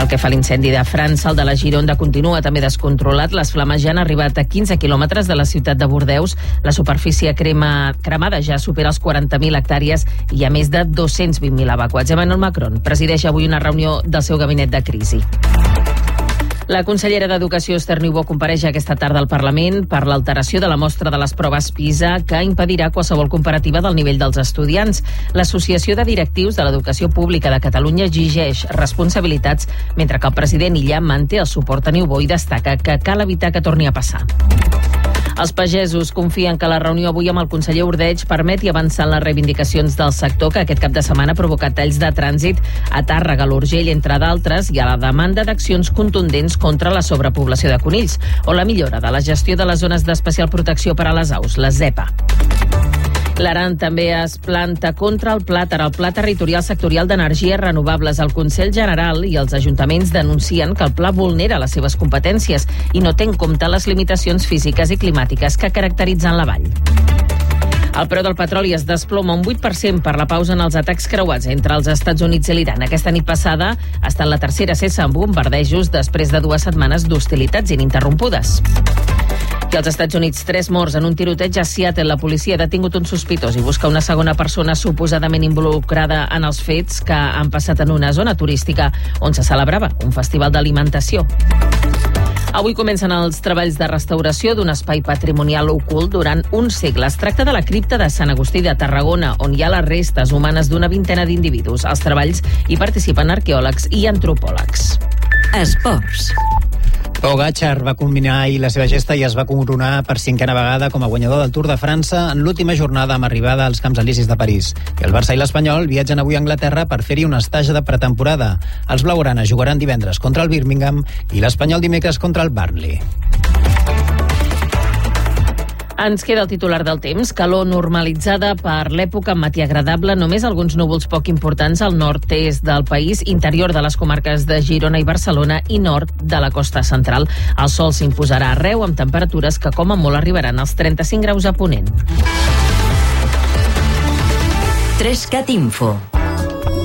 Pel que fa a l'incendi de França, el de la Gironda continua també descontrolat. Les flames ja han arribat a 15 quilòmetres de la ciutat de Bordeus. La superfície cremada ja supera els 40.000 hectàrees i hi ha més de 220.000 evacuats. Emmanuel Macron presideix avui una reunió del seu gabinet de crisi. La consellera d'Educació, Esther Niubó, compareix aquesta tarda al Parlament per l'alteració de la mostra de les proves PISA que impedirà qualsevol comparativa del nivell dels estudiants. L'Associació de Directius de l'Educació Pública de Catalunya exigeix responsabilitats, mentre que el president Illa manté el suport a Niubó i destaca que cal evitar que torni a passar. Els pagesos confien que la reunió avui amb el conseller Ordeig permeti avançar en les reivindicacions del sector que aquest cap de setmana ha provocat talls de trànsit a Tàrrega, l'Urgell, entre d'altres, i a la demanda d'accions contundents contra la sobrepoblació de conills o la millora de la gestió de les zones d'especial protecció per a les aus, les ZEPA. L'Aran també es planta contra el Pla territorial sectorial d'energies renovables. El Consell General i els ajuntaments denuncien que el pla vulnera les seves competències i no té en compte les limitacions físiques i climàtiques que caracteritzen la vall. El preu del petroli es desploma un 8% per la pausa en els atacs creuats entre els Estats Units i l'Iran. Aquesta nit passada ha estat la tercera cessa amb bombardejos després de 2 setmanes d'hostilitats ininterrompudes. I als Estats Units, 3 morts en un tiroteig a Seattle. La policia ha detingut un sospitós i busca una segona persona suposadament involucrada en els fets que han passat en una zona turística on se celebrava un festival d'alimentació. Avui comencen els treballs de restauració d'un espai patrimonial ocult durant un segle. Es tracta de la cripta de Sant Agustí de Tarragona, on hi ha les restes humanes d'una vintena d'individus. Als treballs hi participen arqueòlegs i antropòlegs. Esports. Pogačar va culminar ahir la seva gesta i es va coronar per 5a vegada com a guanyador del Tour de França en l'última jornada amb arribada als Camps Elisis de París. I el Barça i l'Espanyol viatgen avui a Anglaterra per fer-hi un estatge de pretemporada. Els blaugrana jugaran divendres contra el Birmingham i l'Espanyol dimecres contra el Burnley. Ens queda el titular del temps. Calor normalitzada per l'època amb matí agradable. Només alguns núvols poc importants al nord-est del país, interior de les comarques de Girona i Barcelona i nord de la costa central. El sol s'imposarà arreu amb temperatures que com a molt arribaran als 35 graus a Ponent. 3CAT Info.